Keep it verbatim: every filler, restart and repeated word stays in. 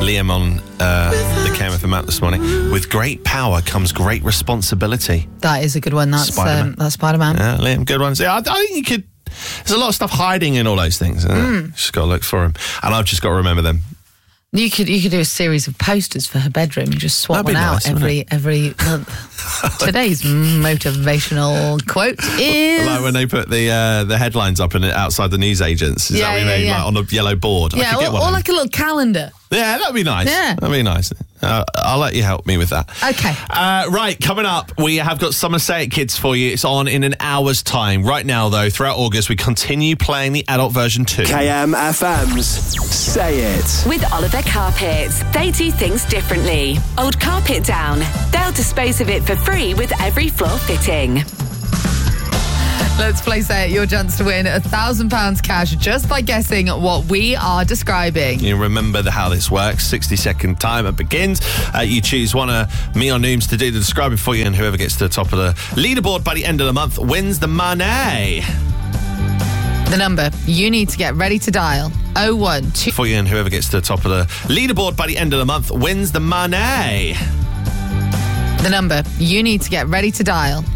Liam on uh, the Came With Amount this morning. With great power comes great responsibility. That is a good one. That's Spider-Man. Um, that's Spider-Man. Yeah, Liam, good ones. Yeah, I, I think you could... There's a lot of stuff hiding in all those things. Isn't mm. it? Just got to look for them. And I've just got to remember them. You could you could do a series of posters for her bedroom and just swap one out nice, every every month. Today's motivational quote is like when they put the uh, the headlines up in it outside the newsagents. Is yeah, that what you yeah, mean? Yeah. Like on a yellow board. Yeah, I could get or, one or like a little calendar. Yeah, that'd be nice. Yeah. That'd be nice. Uh, I'll let you help me with that. Okay. Uh, right, coming up, we have got Summer Say It Kids for you. It's on in an hour's time. Right now, though, throughout August, we continue playing the adult version too. K M F M's Say It. With Oliver Carpets. They do things differently. Old carpet down. They'll dispose of it for free with every floor fitting. Let's play Say It. Your chance to win a thousand pounds cash just by guessing what we are describing. You remember the, how this works. sixty second timer begins. Uh, you choose one of me or Nooms to do the describing for you, and whoever gets to the top of the leaderboard by the end of the month wins the money. The number you need to get ready to dial oh one two for you, and whoever gets to the top of the leaderboard by the end of the month wins the money. The number you need to get ready to dial